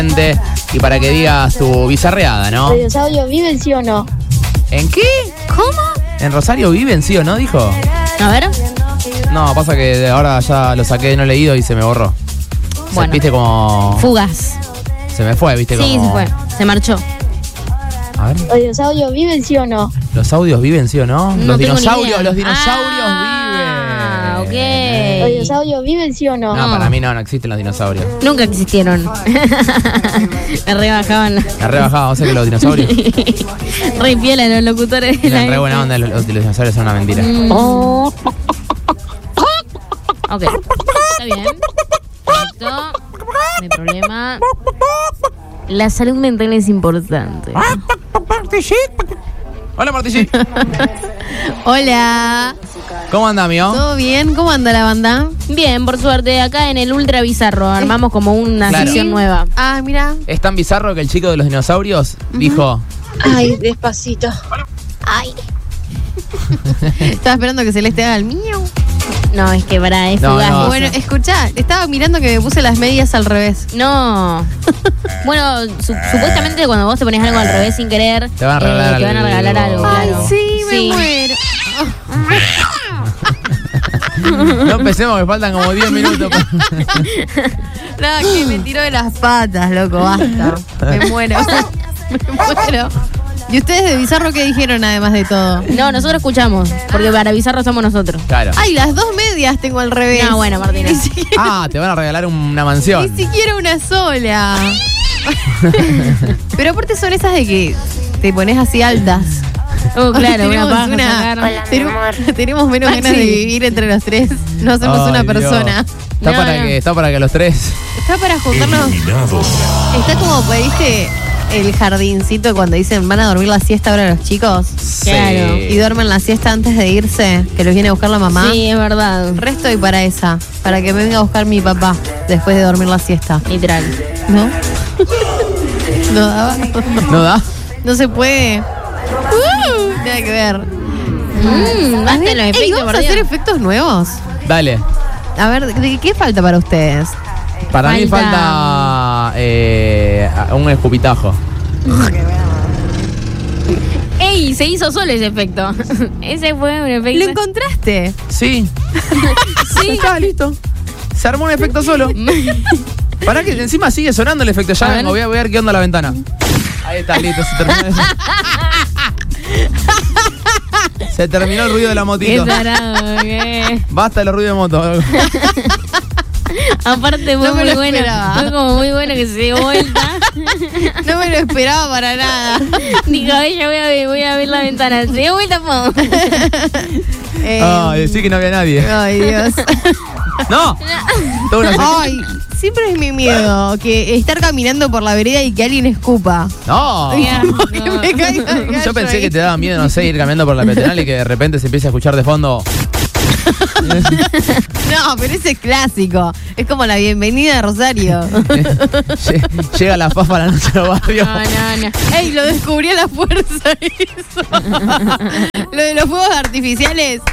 y para que digas tu bizarreada, ¿no? ¿Los dinosaurios viven, sí o no? ¿En qué? ¿Cómo? ¿En Rosario viven, sí o no? Dijo. A ver. No, pasa que ahora ya lo saqué de no leído y se me borró. Bueno. Viste como... Fugas. Se me fue, viste Sí, como... se fue. Se marchó. A ver. ¿Los dinosaurios viven, sí o no? ¿Los audios viven, sí o no? No Los tengo ni dinosaurios idea. viven. Ah, ok. ¿Los dinosaurios viven, sí o no? No, para mí no existen los dinosaurios. Nunca existieron. Me rebajaban. Me rebajaba, o sea que los dinosaurios. Re piola los locutores de Tienen re buena onda, los dinosaurios son una mentira. Ok. Está bien. Perfecto. No hay problema. La salud mental es importante. Hola, Martillí. Hola. ¿Cómo anda, amigo? ¿Todo bien? ¿Cómo anda la banda? Bien, por suerte, acá en el Ultra Bizarro armamos como una Claro. sección nueva. Ah, mira. Es tan bizarro que el chico de los dinosaurios dijo... Ay, despacito. Ay. Estaba esperando que Celeste haga el mío. No, es que para es No, fugaz. no. Bueno, escuchá, estaba mirando que me puse las medias al revés. No. Bueno, supuestamente cuando vos te pones algo al revés sin querer, Te van a regalar te van a algo. regalar algo. Ay, Claro. sí, me muero. No empecemos, que faltan como 10 minutos. Nada, que me tiró de las patas, loco, basta. Me muero. Me muero. ¿Y ustedes de Bizarro qué dijeron además de todo? No, nosotros escuchamos, porque para Bizarro somos nosotros. Claro. Ay, las dos medias tengo al revés. No, bueno, Martina. Ni siquiera, Ah, te van a regalar una mansión. ni siquiera una sola. Pero aparte son esas de que te pones así altas. Oh, claro, una Tenemos paja una- sacar. tenemos menos Maxi. ganas de vivir entre los tres. No hacemos Ay, una Dios. persona. Está, No, para no. está para que los tres... Está para juntarnos. Está como, ¿viste? El jardincito cuando dicen van a dormir la siesta ahora los chicos. Claro. Y duermen la siesta antes de irse, que los viene a buscar la mamá. Sí, es verdad. Resto y para esa, para que me venga a buscar mi papá después de dormir la siesta. Literal. ¿No? No daba. ¿No da? No se puede. Nada que ver. Basta de los Ey, efectos, ¿vamos por a hacer Dios. efectos nuevos? Dale. A ver, ¿de qué falta para ustedes? Para mí falta un escupitajo. ¡Ey! Se hizo solo ese efecto. Ese fue un efecto. ¿Lo encontraste? Sí. Sí. Está listo. Se armó un efecto solo. Pará que encima sigue sonando el efecto. Ya A vengo, ver. voy a ver qué onda la ventana. Ahí está, listo, se terminó. Se terminó el ruido de la Qué motito. tarado, ¿qué? Basta los ruidos de moto. Aparte fue No me muy lo bueno. esperaba. Fue como muy bueno que se dio vuelta. No me lo esperaba para nada. Dijo, ella voy a ver la ventana. Se dio vuelta, po. Ay, sí que no había nadie. Ay, Dios. ¡No! Toda una Ay, siempre es mi miedo que estar caminando por la vereda y que alguien escupa. ¡No! Que me caiga el gallo Yo pensé ahí. que te daba miedo, no sé, ir caminando por la peatonal y que de repente se empiece a escuchar de fondo. No, pero ese es clásico. Es como la bienvenida de Rosario. Llega la fafa a la noche del barrio. No. Ey, lo descubrí a la fuerza eso. Lo de los fuegos artificiales.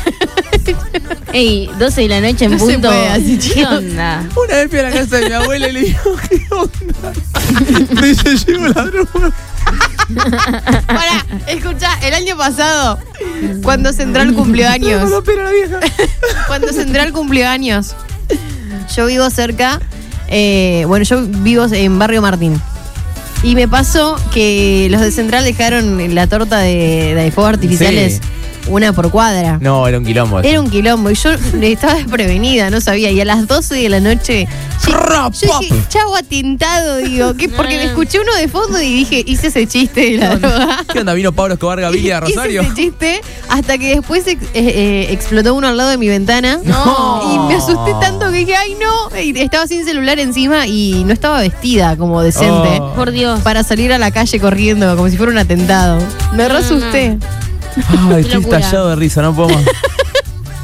Ey, 12 de la noche en No se punto. puede así, ¿Qué chicos. onda? Una vez fui a la casa de mi abuela y le digo, ¿qué onda? Me dice, llegó un ladrón. Pará, escuchá, el año pasado, cuando Central cumplió años. No, pero la vieja. Cuando Central cumplió años, yo vivo cerca, yo vivo en Barrio Martín. Y me pasó que los de Central dejaron la torta de fuegos artificiales Sí. una por cuadra. No, era un quilombo. Era un quilombo y yo estaba desprevenida, no sabía. Y a las 12 de la noche, yo dije, chau, atentado, digo, porque me escuché uno de fondo y dije, hice ese chiste de la droga. ¿Qué onda? ¿Vino Pablo Escobar Gaviria a Rosario? Hice ese chiste hasta que después explotó uno al lado de mi ventana. No. Y me asusté tanto que dije, ay no. Y estaba sin celular encima y no estaba vestida como decente. Oh. Por Dios. Para salir a la calle corriendo como si fuera un atentado. Me re asusté. Ay, Qué estoy locura. estallado de risa, no puedo más.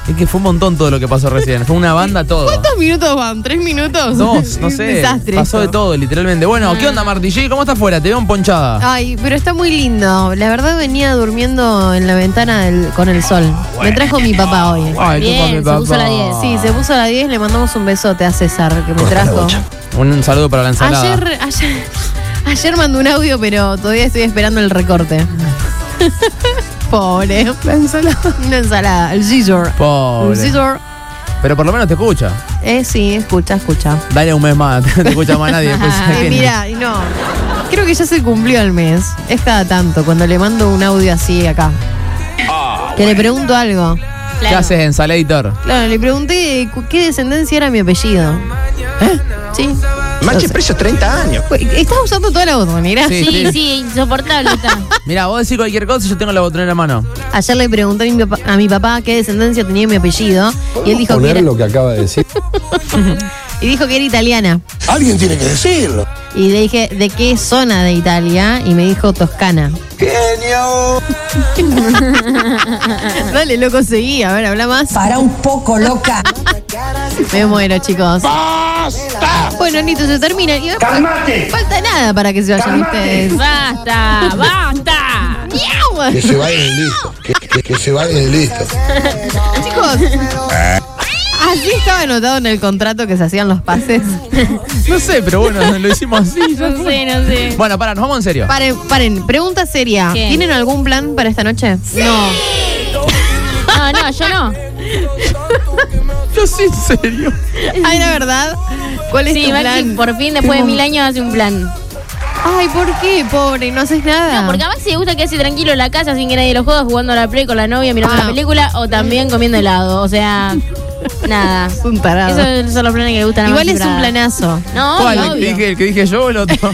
Es que fue un montón todo lo que pasó recién. Fue una banda todo. ¿Cuántos minutos van? ¿3 minutos? 2, no sé. Desastre. Pasó de esto. todo, literalmente. Bueno, ¿qué onda, Marti G? ¿Cómo estás afuera? Te veo emponchada. Ay, pero está muy lindo. La verdad venía durmiendo en la ventana con el sol. Me trajo mi papá hoy. Ay, Bien, mi se papá. puso a la 10. Sí, se puso a la 10, le mandamos un besote a César que me trajo. Un saludo para la ensalada. Ayer mandó un audio, pero todavía estoy esperando el recorte. Pobre. La ensalada. Una ensalada, el Caesar. Pobre. El Caesar. Pero por lo menos te escucha. Sí, escucha. Dale un mes más, no te escucha más nadie. Después, Mira, no. Creo que ya se cumplió el mes. Es cada tanto, cuando le mando un audio así acá. Que le pregunto algo. ¿Qué Claro. haces, Ensalator? Claro, le pregunté qué descendencia era mi apellido. Sí. Manche precio 30 años. Estás usando toda la botonera. Sí. Sí, insoportable está. Mira, vos decís cualquier cosa y yo tengo la botonera en mano. Ayer le pregunté a mi papá qué descendencia tenía mi apellido. Y él dijo que era, lo que acaba de decir? y dijo que era italiana. Alguien tiene que decirlo. Y le dije, ¿de qué zona de Italia? Y me dijo Toscana. ¡Genio! Dale, loco, seguí. A ver, habla más. Para un poco, loca. Me muero, chicos. ¡Basta! Bueno, Nito, se termina. Y después ¡Calmate! falta nada para que se vayan ustedes. ¡Basta! ¡Basta! ¡Miau! Que se vayan y listo. Que se vayan y listo. Chicos, así estaba anotado en el contrato que se hacían los pases. No sé, pero bueno, lo hicimos así. ya No fue. sé, no sé. Bueno, pará, nos vamos en serio. Paren. Pregunta seria. ¿Qué? ¿Tienen algún plan para esta noche? No. No, yo no. Yo sí, en serio. Ay, la verdad. ¿Cuál es Sí, tu Maxi, plan? por fin, después de 1000 años, hace un plan. Ay, ¿por qué, pobre? No haces nada. No, porque a Maxi le gusta quedarse tranquilo en la casa sin que nadie lo juegue, jugando a la Play con la novia, mirando Ah. la película o también comiendo helado. O sea, nada. Es un tarado. Esos son los planes que le gustan a Igual Maxi es un Prada. planazo. No, ¿Cuál? obvio. ¿El que dije yo o el otro?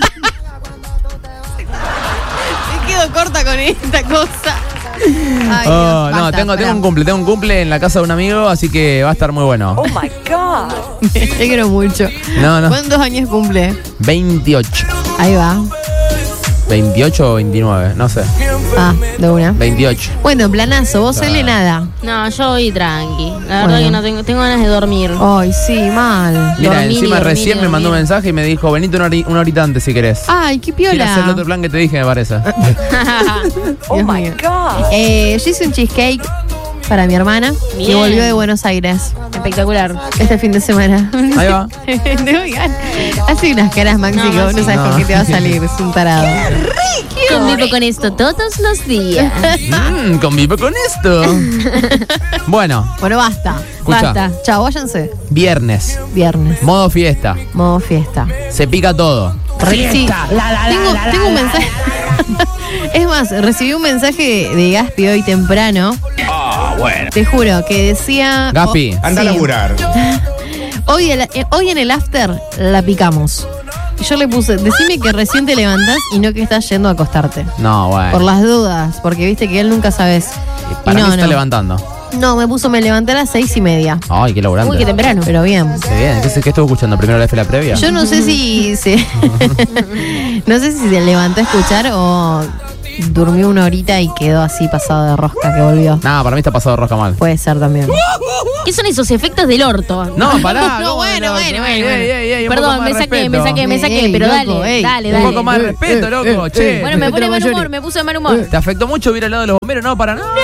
Me quedo corta con esta cosa. Ay, Oh, Dios, no, basta, tengo pará. un cumple en la casa de un amigo, así que va a estar muy bueno. Me alegro mucho. No. ¿Cuántos años cumple? 28. Ahí va. 28 o 29, no sé. Ah, de una. 28. Bueno, planazo, vos L nada. No, yo voy tranqui. La verdad Bueno. que no tengo ganas de dormir. Ay, sí, mal. Mira, Dormir y encima dormir recién y me mandó un dormir. mensaje y me dijo, venite una horita antes si querés. Ay, qué Quiero hacer el piola. otro plan que te dije, me parece. Dios mío. Yo hice un cheesecake para mi hermana que Bien. volvió de Buenos Aires Espectacular. este fin de semana. Ahí va. No, oigan, hace unas caras, Maxi, No, que vos no Maxi. sabes No. con qué te va a salir. Es un tarado. Convivo con esto todos los días. Convivo con esto. Bueno, Bueno, basta. escucha. Basta. Chao, váyanse. Viernes, Viernes, modo fiesta. modo fiesta. Se pica todo. Sí, tengo un mensaje. Es más, recibí un mensaje de Gaspi hoy temprano. Bueno. Te juro, que decía. Gaspi. Anda a sí. laburar. Hoy en el after la picamos. Y yo le puse, decime que recién te levantás y no que estás yendo a acostarte. No, bueno. Por las dudas, porque viste que él nunca sabes. Para y mí no, se está no. levantando. No, me levanté a las 6:30. Ay, qué laburante. Uy, qué temprano. Pero bien. Qué bien. ¿Qué estuvo escuchando? ¿Primero la F la previa? Yo no sé si no sé si se levantó a escuchar o durmió una horita y quedó así pasado de rosca que volvió. No, para mí está pasado de rosca mal. Puede ser también. ¿Qué son esos efectos del orto? No, pará. No, ¿cómo bueno. un Perdón, poco más me saqué, de me respeto. saqué, pero loco, dale, ey. dale, Un dale. poco más de respeto, loco, che. Bueno, me pone Pero mal humor, mayores. me puse de mal humor. ¿Te afectó mucho ir al lado de los bomberos? No, para nada.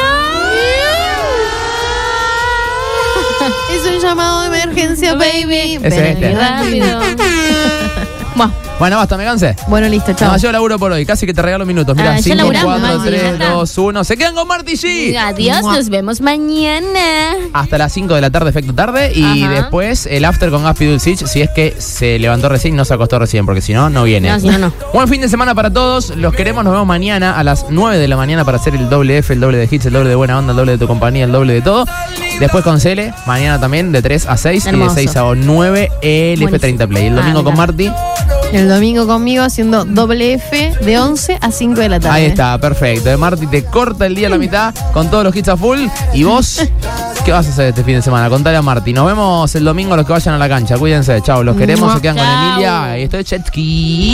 Es un llamado de emergencia, baby. Ese Ven este. Rápido. Buah. Bueno, basta, me cansé. Bueno, listo, chao. No, yo laburo por hoy. Casi que te regalo minutos. Mira, Ah, ya 5, laburamos, 4, Maxi, ya 3, está. 2, 1. Se quedan con Marti G. Adiós, Mua. nos vemos mañana. Hasta las 5 de la tarde, efecto tarde. Y Ajá. después el after con Gaspi Dulcich. Si es que se levantó recién y no se acostó recién. Porque si no, no viene. No, si no, no. Buen fin de semana para todos. Los queremos. Nos vemos mañana a las 9 de la mañana para hacer el doble F, el doble de hits, el doble de buena onda, el doble de tu compañía, el doble de todo. Después con Cele, mañana también de 3 a 6 Hermoso. y de 6 a 9 el Buenísimo. F30 Play. El domingo Ah, con mira. Marti. El domingo conmigo haciendo doble F de 11 a 5 de la tarde. Ahí está, perfecto. De Marti te corta el día a la mitad con todos los hits a full. ¿Y vos qué vas a hacer este fin de semana? Contale a Marti. Nos vemos el domingo los que vayan a la cancha. Cuídense. Chao. Los queremos. Se quedan con Chao. Emilia. Y esto es Chetki.